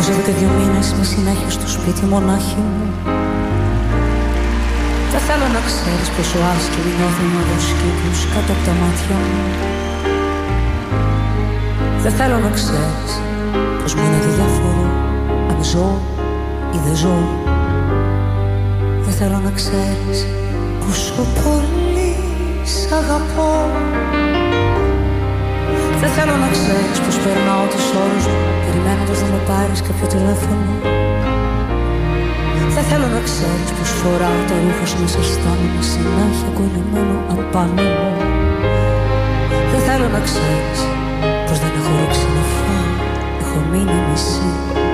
Μαζεύεται 2 μήνες με συνέχεια στο σπίτι μονάχη μου. Δεν θέλω να ξέρεις πόσο άσκημη νιώθουν όλους τους κύκλους κάτω από τα μάτια μου. Δεν θέλω να ξέρεις πως μου είναι διάφορο αν ζω ή δεν ζω. Δεν θέλω να ξέρεις πόσο πολύ σ' αγαπώ. Δεν θέλω να ξέρεις πως περνάω τους ώρους μου περιμένοντας να με πάρεις κάποιο τηλέφωνο. Δεν θέλω να ξέρεις πως φοράω τα ρούχα σου μέσα αισθάνομαι συνέχεια κολλημένο απάνω μου. Δεν θέλω να ξέρεις πως δεν έχω ρίξει να φάω, έχω μείνει μισή.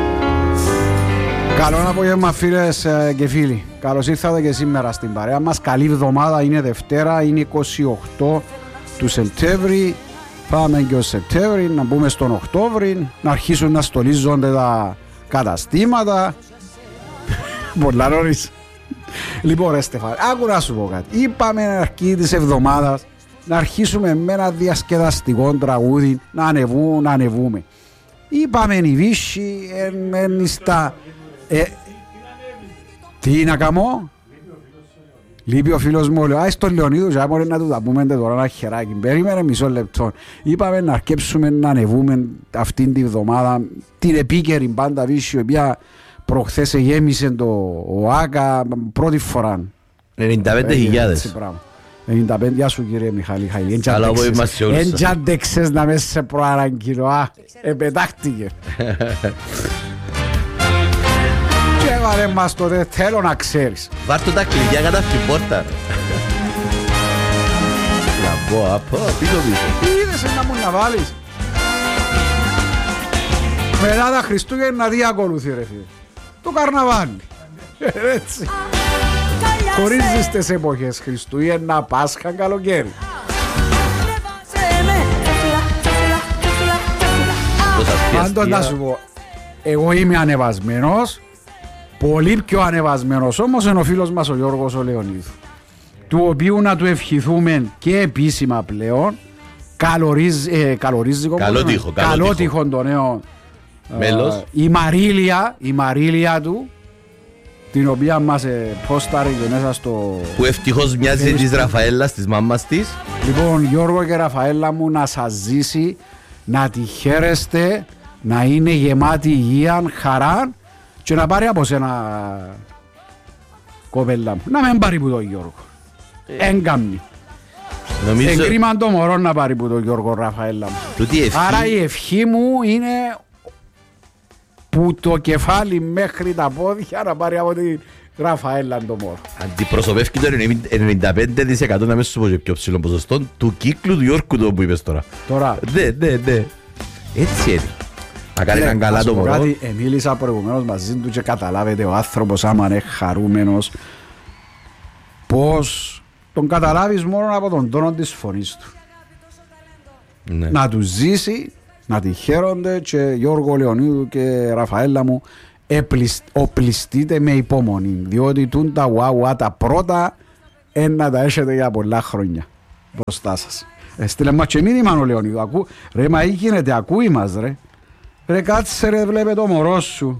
Καλό απόγευμα φίλες και φίλοι. Καλώς ήρθατε και σήμερα στην παρέα μας. Καλή εβδομάδα, είναι Δευτέρα, είναι 28 του Σεπτέμβρη. Πάμε και ο Σεπτέμβρη, να μπούμε στον Οκτώβρη, να αρχίσουν να στολίζονται τα καταστήματα. Πολλά νωρίς. Λοιπόν ρε Στεφάνη, άκου να σου πω κάτι. Είπαμε αρχή της εβδομάδας να αρχίσουμε με ένα διασκεδαστικό τραγούδι, να ανεβούμε. Είπαμε η Βύση, στα... Τι να κάνω? Λείπει ο φίλος μου, λέει, στο Λεωνίδου και άμορφε να του τα πούμε τώρα ένα χεράκι. Περίμενε μισό λεπτό. Είπαμε να αρκέψουμε να ανεβούμε αυτήν την εβδομάδα την επίκαιρη μπάντα Βύση, η οποία προχθές γέμισε το ΟΑΚΑ πρώτη φορά. 95.000. 95, γεια σου κύριε Μιχάλη Χαϊλή. Καλά που είμαστε όλους. Εν τζάντεξες να μέσα σε προαραγγείλω, επετάχτηκε. Και έβαλε μας τότε, θέλω να ξέρεις. Βάρ' τα κλειδιά κατά την πόρτα. Να πω, πίσω. Είδες να μου να βάλεις. Μετά τα Χριστούγεννα τι ακολουθεί ρε φίλε? Το καρναβάλι. Έτσι. Χωρίζεις τις εποχές Χριστούγεννα, Πάσχα, καλοκαίρι. Πάντως να σου πω, εγώ είμαι ανεβασμένος, πολύ πιο ανεβασμένος όμως είναι ο φίλος μας ο Γιώργος ο Λεωνίδου, του οποίου να του ευχηθούμε και επίσημα πλέον καλό τύχο το νέο μέλος. Η Μαρίλια του, την οποία μας πόσταρε και μέσα στο... Που ευτυχώς μοιάζει της Ραφαέλας, της μάμας της. Λοιπόν, Γιώργο και Ραφαέλα μου, να σας ζήσει, να τη χαίρεστε, να είναι γεμάτη υγεία, χαρά και να πάρει από σένα κοπέλα μου. Να μην πάρει που τον Γιώργο. Έγκαμνη. Εγκρίμαν το μωρό να πάρει που τον Γιώργο Ραφαέλα μου. Άρα η ευχή μου είναι που το κεφάλι μέχρι τα πόδια να πάρει από τη Ραφαέλα το μωρό. Αντιπροσωπεύει το 95% να μην σου πω και πιο ψηλό ποσοστό του κύκλου του Γιώργου το που είπες τώρα. Τώρα. Ναι. Έτσι είναι. Να κάνει έναν καλά το μωρό. Μίλησα προηγουμένως μαζί του και καταλάβετε ο άνθρωπος άμα είναι χαρούμενος πως τον καταλάβεις μόνο από τον τόνο της φωνής του. Ναι. Να του ζήσει, να τη χαίρονται και Γιώργο Λεωνίδου και Ραφαέλα μου οπλιστείτε με υπομονή, διότι τούν τα ουά τα πρώτα να τα έχετε για πολλά χρόνια μπροστά σας. Στείλε μας και μήνυμα ο Λεωνίδου, ρε μα ή γίνεται, ακούει μας ρε κάτσε ρε, βλέπε το μωρό σου.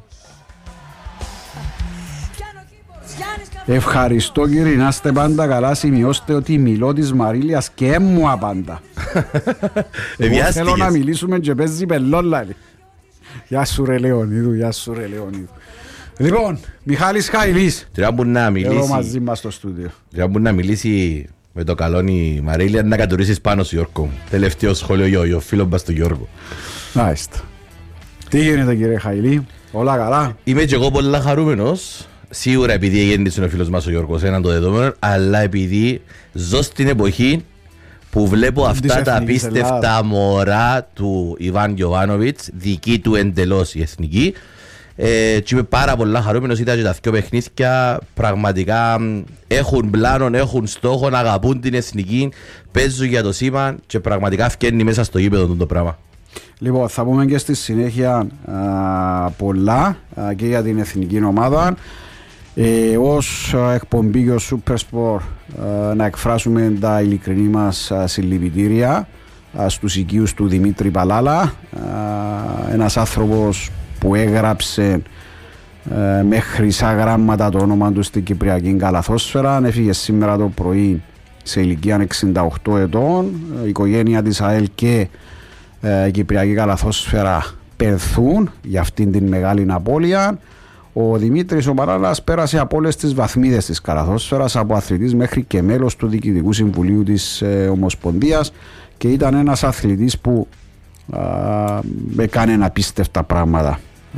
Ευχαριστώ κύριε, να είστε πάντα καλά, σημειώστε ότι μιλώ της Μαρίλιας και έμμου απάντα. Εγώ θέλω να μιλήσουμε και παίζει πελόλα. Γεια σου ρε Λεωνίδου, γεια σου ρε Λεωνίδου. Λοιπόν, Μιχάλης Χαϊλής, εδώ μαζί μας στο στούντιο. Τώρα που να μιλήσει με το καλό η Μαρίλια, να κατουρίσεις πάνω σου Γιώργο. Τελευταίο σχόλιο για ο φίλος μας τον Γιώργο. Μάλιστα. Τι γίνεται κύριε Χαϊλή, όλα καλά? Είμαι και εγώ πολλά χαρούμενος. Σίγουρα επειδή γέννησε ο φίλος μας ο Γιώργος έναν το δεδομένο, αλλά επειδή ζω στην εποχή που βλέπω αυτά τα απίστευτα μωρά του Ιβάν Γιοβάνοβιτς, δική του εντελώς η εθνική, και είμαι πάρα πολλά χαρούμενος. Είδα και τα δυο παιχνίδια, πραγματικά έχουν πλάνο, έχουν στόχο, αγαπούν την εθνική, παίζουν για το σήμα και πραγματικά φκένει μέσα στο γήπεδο το πράγμα. Λοιπόν, θα πούμε και στη συνέχεια πολλά και για την εθνική ομάδα. Ως εκπομπή και ως Super Sport να εκφράσουμε τα ειλικρινή μας συλληπιτήρια στους οικείους του Δημήτρη Παλάλα, ένας άνθρωπος που έγραψε με χρυσά γράμματα το όνομα του στην Κυπριακή Καλαθόσφαιρα. Έφυγε σήμερα το πρωί σε ηλικία 68 ετών. Η οικογένεια της ΑΕΛ και η Κυπριακή Καλαθόσφαιρα πενθούν για αυτήν την μεγάλη απώλεια. Ο Δημήτρης ο Παράλλας πέρασε από όλες τις βαθμίδες της καλαθόσφαιρας, από αθλητής μέχρι και μέλος του Διοικητικού Συμβουλίου της Ομοσπονδίας, και ήταν ένας αθλητής που έκανε απίστευτα πράγματα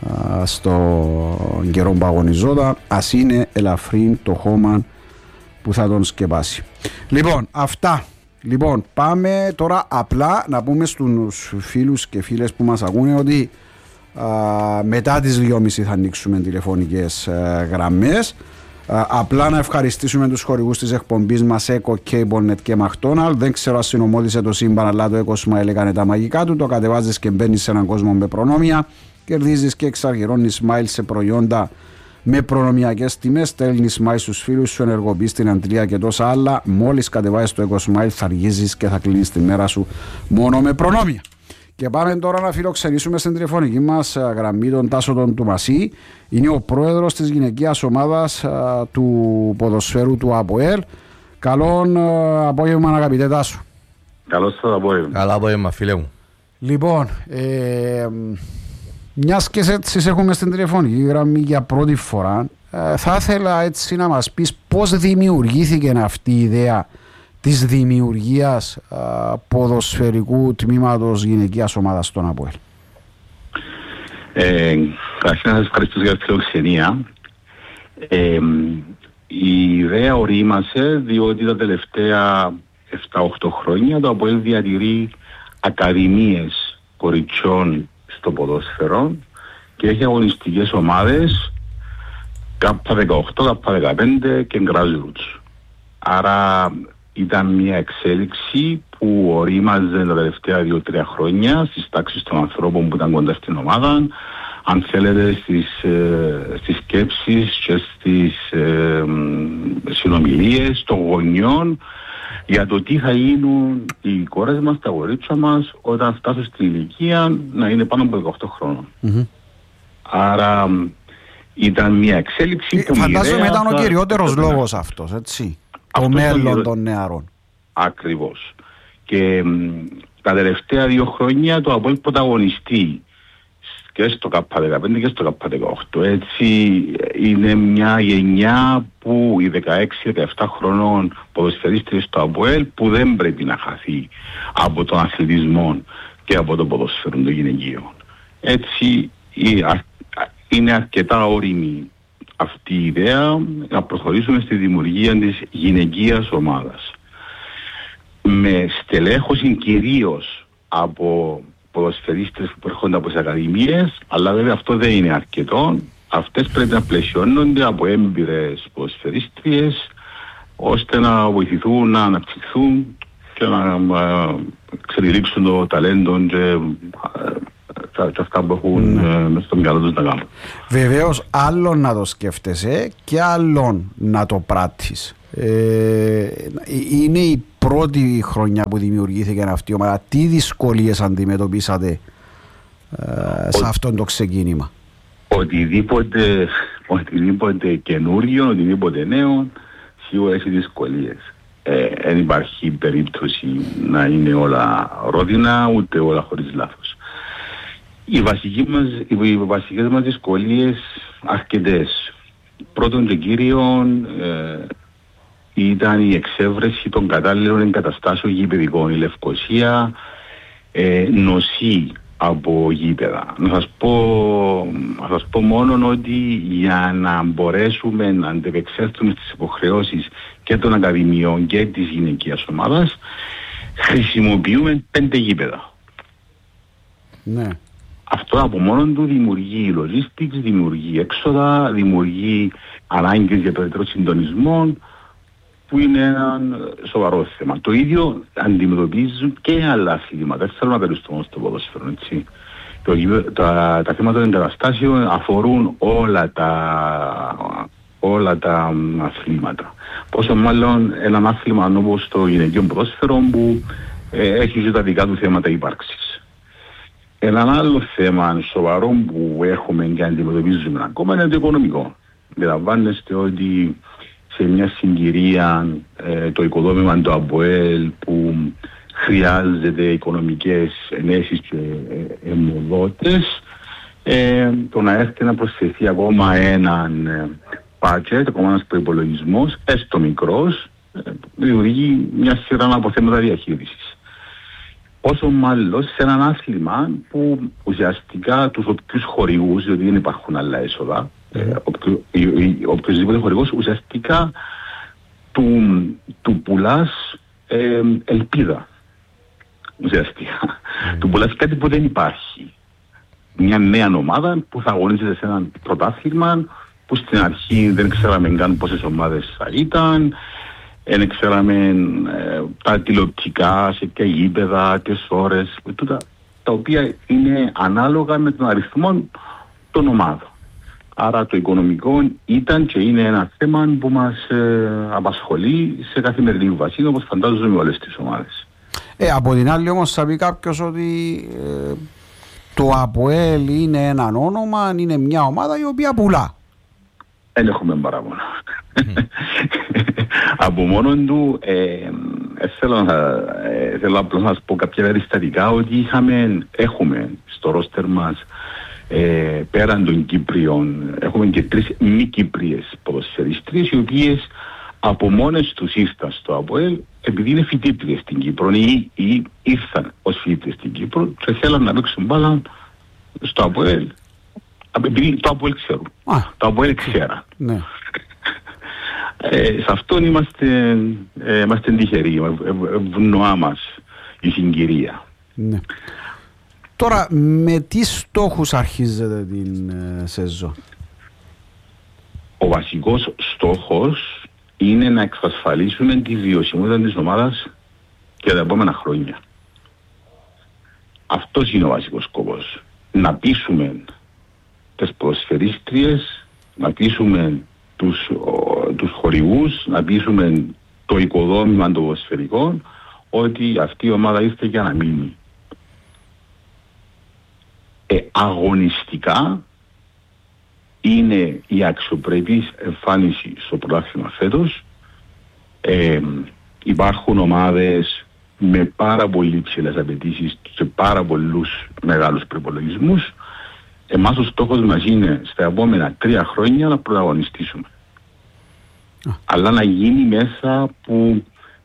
στον καιρό που αγωνιζόταν. Ας είναι ελαφρύν το χώμα που θα τον σκεπάσει. Λοιπόν, αυτά. Λοιπόν, πάμε τώρα απλά να πούμε στους φίλους και φίλες που μας ακούνε ότι μετά τις 2.30 θα ανοίξουμε τηλεφωνικές γραμμές. Απλά να ευχαριστήσουμε τους χορηγούς της εκπομπής μας, Eco, CableNet και McDonald. Δεν ξέρω αν συνομώδησε το σύμπαν, αλλά το EcoSmile έκανε τα μαγικά του. Το κατεβάζεις και μπαίνεις σε έναν κόσμο με προνόμια. Κερδίζεις και εξαργυρώνεις Smile σε προϊόντα με προνομιακές τιμές. Στέλνεις Smile στους φίλους σου, ενεργοποιείς την αντλία και τόσα άλλα. Μόλις κατεβάζεις το EcoSmile θα αργίζεις και θα κλείνεις τη μέρα σου μόνο με προνόμια. Και πάμε τώρα να φιλοξενήσουμε στην τηλεφωνική μας γραμμή τον Τάσο τον Τουμασί. Είναι ο πρόεδρος της γυναικείας ομάδας του ποδοσφαίρου του ΑΠΟΕΛ. Καλό απόγευμα, αγαπητέ Τάσο. Καλώς σας απόγευμα. Καλά απόγευμα, φίλε μου. Λοιπόν, μιας και έτσι έχουμε στην τηλεφωνική γραμμή για πρώτη φορά, θα ήθελα έτσι να μας πεις πώς δημιουργήθηκε αυτή η ιδέα της δημιουργίας ποδοσφαιρικού τμήματος γυναικείας ομάδας στον ΑΠΟΕΛ. Καταρχήν να σας ευχαριστήσω για τη φιλοξενία. Η ιδέα ορίμασε διότι τα τελευταία 7-8 χρόνια το ΑΠΟΕΛ διατηρεί ακαδημίες κοριτσιών στο ποδόσφαιρο και έχει αγωνιστικές ομάδες K18, K15 και grassroots. Άρα ήταν μια εξέλιξη που ορίμαζε τα τελευταία 2-3 χρόνια στις τάξεις των ανθρώπων που ήταν κοντά στην ομάδα, αν θέλετε στις σκέψεις και στις συνομιλίες των γονιών για το τι θα γίνουν οι κόρες μας, τα κορίτσια μας όταν φτάσουν στην ηλικία να είναι πάνω από 18 χρόνων. Mm-hmm. Άρα ήταν μια εξέλιξη που φαντάζομαι ήταν ο κυριότερος λόγος αυτός, έτσι. Το μέλλον των νεαρών. Ακριβώς. Και τα τελευταία 2 χρόνια το ΑΠΟΕΛ πρωταγωνιστεί και στο K15 και στο K18. Έτσι είναι μια γενιά που οι 16-17 χρονών ποδοσφαιρίστες στο ΑΠΟΕΛ που δεν πρέπει να χαθεί από τον αθλητισμό και από το ποδοσφαίρο των γυναικείων. Έτσι είναι αρκετά όριμη αυτή η ιδέα να προχωρήσουμε στη δημιουργία της γυναικείας ομάδας. Με στελέχωση κυρίως από ποδοσφαιρίστες που έρχονται από τις ακαδημίες, αλλά βέβαια αυτό δεν είναι αρκετό. Αυτές πρέπει να πλαισιώνονται από έμπειρες ποδοσφαιρίστριες ώστε να βοηθηθούν, να αναπτυχθούν και να εξελίξουν το ταλέντο και αυτά που έχουν μέσα στο μυαλό τους να κάνουν. Βεβαίως, άλλον να το σκέφτεσαι και άλλον να το πράττεις. Είναι η πρώτη χρονιά που δημιουργήθηκε αυτή η ομάδα. Τι δυσκολίες αντιμετωπίσατε σε αυτό το ξεκίνημα? Οτιδήποτε καινούριο, οτιδήποτε νέο, σίγουρα έχει δυσκολίες. Δεν υπάρχει περίπτωση να είναι όλα ρόδινα, ούτε όλα χωρίς λάθος. Οι βασικές μας δυσκολίες αρκετές. Πρώτον και κύριον ήταν η εξέβρεση των κατάλληλων εγκαταστάσεων γηπεδικών. Η Λευκοσία νοσεί από γήπεδα. Να σας πω μόνο ότι για να μπορέσουμε να αντεπεξέλθουμε στις υποχρεώσεις και των ακαδημιών και της γυναικείας ομάδας χρησιμοποιούμε 5 γήπεδα. Ναι. Αυτό από μόνο του δημιουργεί logistics, δημιουργεί έξοδα, δημιουργεί ανάγκες για περαιτέρω συντονισμό, που είναι ένα σοβαρό θέμα. Το ίδιο αντιμετωπίζουν και άλλα αθλήματα. Δεν θέλω να περιστούμε στο ποδόσφαιρο, έτσι. Τα θέματα των εγκαταστάσεων αφορούν όλα τα αθλήματα. Πόσο μάλλον ένα άθλημα όπως το γυναικείο ποδόσφαιρο που έχει τα δικά του θέματα ύπαρξης. Ένα άλλο θέμα σοβαρό που έχουμε και αντιμετωπίζουμε ακόμα είναι το οικονομικό. Αντιλαμβάνεστε ότι σε μια συγκυρία το οικοδόμημα του ΑΠΟΕΛ που χρειάζεται οικονομικές ενέσεις και αιμοδότες, το να έρθει να προσθεθεί ακόμα έναν budget, ακόμα ένας προϋπολογισμός, έστω μικρός, δημιουργεί μια σειρά από θέματα διαχείρισης. Όσο μάλλον σε έναν άθλημα που ουσιαστικά τους όποιους χορηγούς, διότι δεν υπάρχουν άλλα έσοδα, οποιοσδήποτε χορηγός ουσιαστικά του πουλάς ελπίδα. Ουσιαστικά. Του πουλάς κάτι που δεν υπάρχει. Μια νέα ομάδα που θα αγωνίζεται σε έναν πρωτάθλημα που στην αρχή δεν ξέραμε καν πόσες ομάδες θα ήταν, δεν ξέραμε τα τηλεοπτικά, σε ποια γήπεδα, τις ώρες, τούτα, τα οποία είναι ανάλογα με τον αριθμό των ομάδων. Άρα το οικονομικό ήταν και είναι ένα θέμα που μας απασχολεί σε καθημερινή βάση, όπως φαντάζομαι όλες τις ομάδες. Από την άλλη όμως θα πει κάποιος ότι το ΑΠΟΕΛ είναι ένα όνομα, είναι μια ομάδα η οποία πουλά. Δεν έχουμε παράπονο. Από μόνον του θέλω απλώς να σας πω κάποια περιστατικά ότι έχουμε στο ρόστερ μας πέραν των Κύπριων έχουμε και 3 μη Κύπριες ποδοσφαιρίστριες οι οποίες από μόνες τους ήρθαν στο ΑΠΟΕΛ επειδή είναι φοιτήτριες στην Κύπρο ή ήρθαν ως φοιτήτριες στην Κύπρο και θέλαν να παίξουν μπάλα στο ΑΠΟΕΛ επειδή το ΑΠΟΕΛ ξέρουν. Το ΑΠΟΕΛ ξέραν. Ναι. Σε αυτόν είμαστε τυχεροί, ευνοά μας η συγκυρία. Ναι. Τώρα, με τι στόχους αρχίζετε την σεζόν? Ο βασικός στόχος είναι να εξασφαλίσουμε τη βιωσιμότητα της ομάδας για τα επόμενα χρόνια. Αυτός είναι ο βασικός σκοπός. Να πείσουμε τις ποδοσφαιρίστριες, να πείσουμε τους χορηγούς, να πείσουμε το οικοδόμημα των ποδοσφαιρικών ότι αυτή η ομάδα ήρθε για να μείνει. Αγωνιστικά είναι η αξιοπρεπής εμφάνιση στο πρωτάθλημα φέτος. Υπάρχουν ομάδες με πάρα πολύ ψηλές απαιτήσεις και πάρα πολλούς μεγάλους προϋπολογισμούς. Εμάς ο στόχος μας είναι στα επόμενα 3 χρόνια να πρωταγωνιστήσουμε. Αλλά να γίνει μέσα από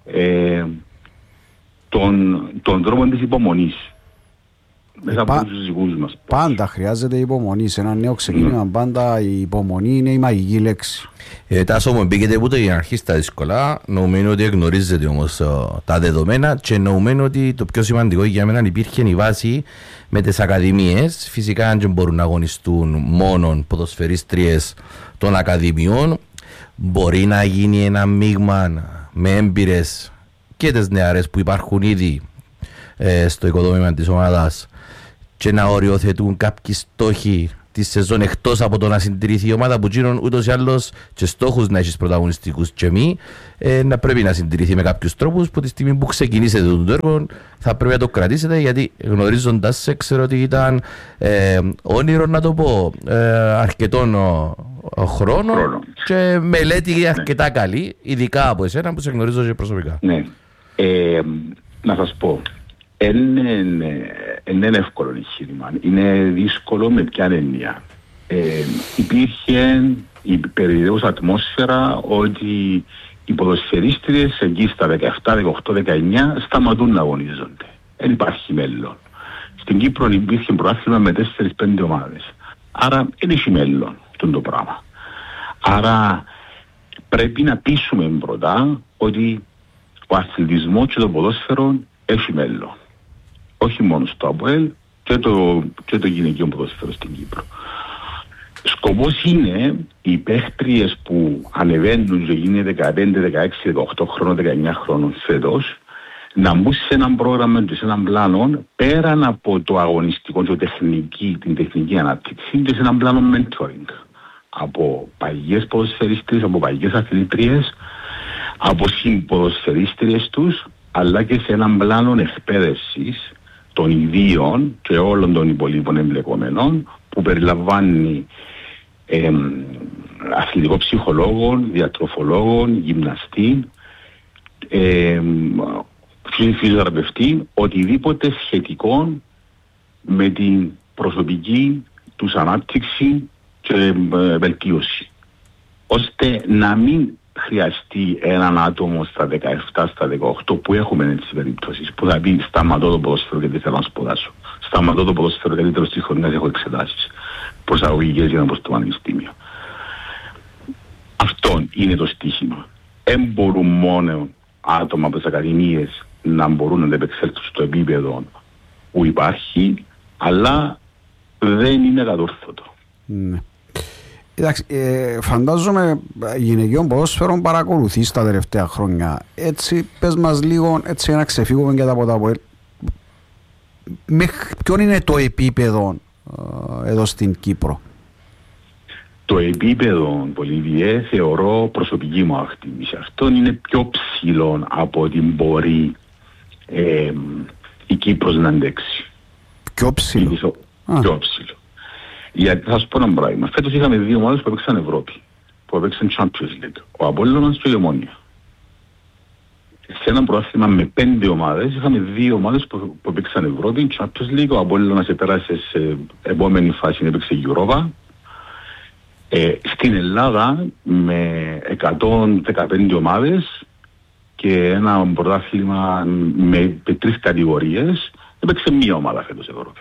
τον τρόπο της υπομονής. Μέσα από τους δικούς μας. Πάντα χρειάζεται υπομονή. Σε ένα νέο ξεκίνημα πάντα η υπομονή είναι η μαγική λέξη. Τάσο μου μπήκετε ούτε για να αρχίσει τα δύσκολα. Νομίζω ότι γνωρίζετε όμως τα δεδομένα και νομίζω ότι το πιο σημαντικό για μένα υπήρχε η βάση με τις ακαδημίες. Φυσικά αν δεν μπορούν να αγωνιστούν μόνο ποδοσφαιρίστριες των ακαδημιών, μπορεί να γίνει ένα μείγμα με έμπειρες και τις νεαρές που υπάρχουν ήδη στο οικοδόμημα της ομάδας και να οριοθετούν κάποιοι στόχοι τη σεζόν εκτός από το να συντηρηθεί η ομάδα που γίνουν ούτως ή άλλως και στόχους να έχεις πρωταγωνιστικούς και μη, να πρέπει να συντηρηθεί με κάποιους τρόπους που τη στιγμή που ξεκινήσετε τον έργο θα πρέπει να το κρατήσετε, γιατί γνωρίζοντας σε ξέρω ότι ήταν όνειρο να το πω αρκετών χρόνων και μελέτη αρκετά καλή, ειδικά από εσένα που σε γνωρίζω και προσωπικά. Ναι, να σας πω, είναι εύκολο εγχείρημα. Είναι δύσκολο με ποια έννοια. Υπήρχε η περιοδιακή ατμόσφαιρα ότι οι ποδοσφαιρίστριες εκεί στα 17, 18, 19 σταματούν να αγωνίζονται. Δεν υπάρχει μέλλον. Στην Κύπρο υπήρχε πρωτάθλημα με 4-5 ομάδες. Άρα δεν έχει μέλλον αυτό το πράγμα. Άρα πρέπει να πείσουμε πρώτα ότι ο αθλητισμός και το ποδόσφαιρο έχει μέλλον. Όχι μόνο στο ΑΠΟΕΛ και το γυναικείο ποδόσφαιρο στην Κύπρο. Σκοπός είναι οι παίχτριες που ανεβαίνουν και είναι 15, 16, 18 χρόνων, 19 χρόνων φέτος να μπουν σε έναν πρόγραμμα και σε έναν πλάνο πέραν από το αγωνιστικό και την τεχνική ανάπτυξη και σε έναν πλάνο mentoring από παγιές ποδοσφαιρίστριες, από παγιές αθλήτριες, από συμποδοσφαιρίστριες τους, αλλά και σε έναν πλάνο εκπαίδευσης των ιδίων και όλων των υπολείπων εμπλεκομένων, που περιλαμβάνει αθλητικό ψυχολόγων, διατροφολόγων, γυμναστή, φυσιοθεραπευτή, οτιδήποτε σχετικό με την προσωπική τους ανάπτυξη και βελτίωση, ώστε να μην χρειαστεί έναν άτομο στα 17, στα 18 που έχουμε έτσι περιπτώσεις, που θα πει σταματώ το ποδόσφαιρο γιατί θέλω να σπουδάσω, σταματώ το ποδόσφαιρο γιατί τέλος της χρονιάς έχω εξετάσεις προσαγωγικές για να πω στο πανεπιστήμιο. Αυτό είναι το στίχημα. Δεν μπορούν μόνο άτομα από τις ακαδημίες να μπορούν να επεξέλθουν στο επίπεδο που υπάρχει, αλλά δεν είναι κατόρθωτο. Ναι. Εντάξει, φαντάζομαι γυναικείων ποδόσφαιρων παρακολουθείς τα τελευταία χρόνια. Έτσι, πες μας λίγο, έτσι να ξεφύγουμε και από τα ΑΠΟΕΛ. Ποιο είναι το επίπεδο εδώ στην Κύπρο? Το επίπεδο, Πολύβιε, θεωρώ προσωπική μου εκτίμηση. Αυτό είναι πιο ψηλό από ό,τι μπορεί η Κύπρος να αντέξει. Πιο ψηλό? Πιο ψηλό. Γιατί θα σου πω ένα πράγμα. Φέτος είχαμε δύο ομάδες που έπαιξαν Ευρώπη, που έπαιξαν Champions League. Ο Απόλλωνας και η Ομόνοια. Σε ένα πρωτάθλημα με 5 ομάδες είχαμε δύο ομάδες που έπαιξαν Ευρώπη, Champions League. Ο Απόλλωνας επέρασε σε επόμενη φάση, έπαιξε Europa. Στην Ελλάδα με 115 ομάδες και ένα πρωτάθλημα με 3 κατηγορίες έπαιξε μία ομάδα φέτος Ευρώπη.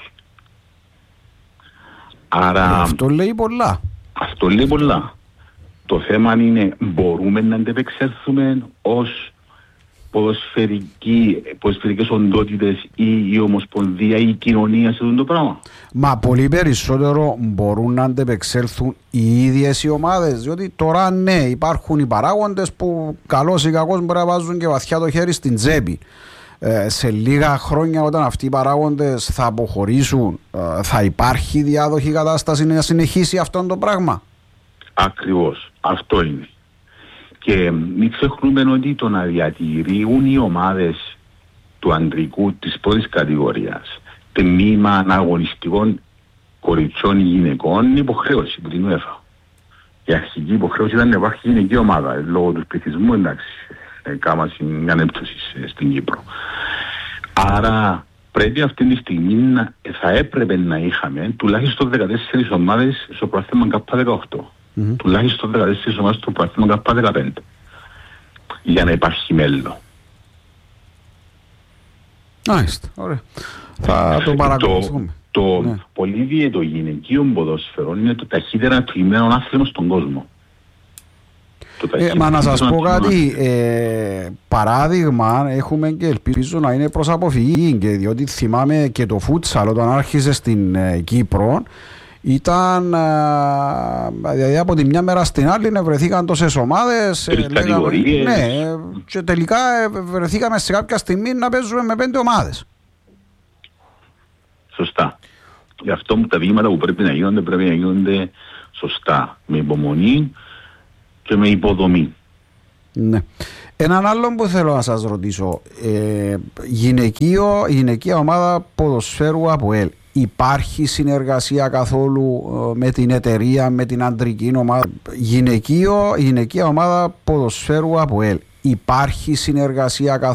Άρα, αυτό λέει πολλά. Αυτό λέει πολλά. Το θέμα είναι, μπορούμε να αντεπεξέλθουμε ως ποδοσφαιρικές οντότητες ή η Ομοσπονδία ή η κοινωνία σε αυτό το πράγμα? Μα πολύ περισσότερο μπορούν να αντεπεξέλθουν οι ίδιες οι ομάδες, διότι τώρα ναι, υπάρχουν οι παράγοντες που καλώς ή κακώς μπορεί να βάζουν και βαθιά το χέρι στην τσέπη. Σε λίγα χρόνια, όταν αυτοί οι παράγοντες θα αποχωρήσουν, θα υπάρχει διάδοχη κατάσταση να συνεχίσει αυτό το πράγμα? Ακριβώς, αυτό είναι. Και μην ξεχνούμε ότι το να διατηρούν οι ομάδες του αντρικού της πρώτης κατηγορίας τμήμα αναγωνιστικών κοριτσών ή γυναικών είναι υποχρέωση από την UEFA. Η αρχική υποχρέωση ήταν να υπάρχει γυναική ομάδα. Λόγω του πληθυσμού, εντάξει, κάμα μια ανέπτωση στην Κύπρο. Άρα πρέπει αυτή τη στιγμή θα έπρεπε να είχαμε τουλάχιστον 14 ομάδες στο πρωτάθλημα K18. Τουλάχιστον 14 ομάδες στο πρωτάθλημα K15. Για να υπάρχει μέλλον. Μάλιστα, ωραία. Θα το παρακολουθούμε. Το Πολύβιε, το γυναικείο ποδόσφαιρο είναι το ταχύτερα αναπτυγμένο άθλημα στον κόσμο. Μα να σας πω κάτι, παράδειγμα έχουμε και ελπίζω να είναι προς αποφυγή, και διότι θυμάμαι και το φούτσαλ όταν άρχισε στην Κύπρο ήταν δηλαδή από τη μια μέρα στην άλλη να βρεθήκαν τόσες ομάδες, ναι, και τελικά βρεθήκαμε σε κάποια στιγμή να παίζουμε με 5 ομάδες. Σωστά. Γι' αυτό τα βήματα που πρέπει να γίνονται σωστά, με υπομονή και με υποδομή. Ναι. Έναν άλλο που θέλω να σας ρωτήσω, γυναικεία ομάδα ποδοσφαίρου ΑΠΟΕΛ, υπάρχει συνεργασία καθόλου με την εταιρεία, με την αντρική ομάδα? Γυναικεία ομάδα ποδοσφαίρου ΑΠΟΕΛ, υπάρχει συνεργασία καθόλου